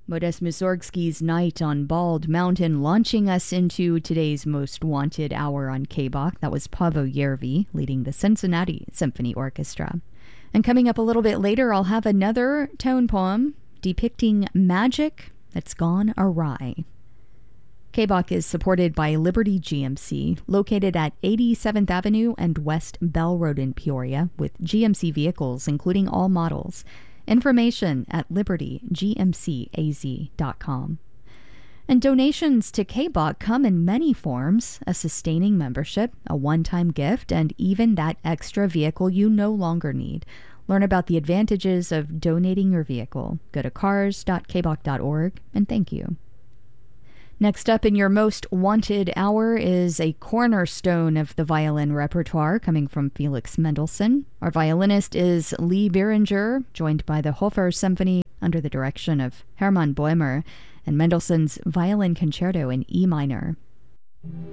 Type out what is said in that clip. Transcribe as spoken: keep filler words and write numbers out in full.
Modest Mussorgsky's Night on Bald Mountain, launching us into today's most wanted hour on K B O C. That was Paavo Järvi leading the Cincinnati Symphony Orchestra. And coming up a little bit later, I'll have another tone poem depicting magic that's gone awry. K B O C is supported by Liberty G M C, located at eighty-seventh Avenue and West Bell Road in Peoria, with G M C vehicles, including all models. Information at liberty g m c a z dot com. And donations to K B O C come in many forms: a sustaining membership, a one-time gift, and even that extra vehicle you no longer need. Learn about the advantages of donating your vehicle. Go to cars dot k b o c dot org, and thank you. Next up in your most wanted hour is a cornerstone of the violin repertoire coming from Felix Mendelssohn. Our violinist is Lee Beringer, joined by the Hofer Symphony under the direction of Hermann Boehmer, and Mendelssohn's Violin Concerto in E minor.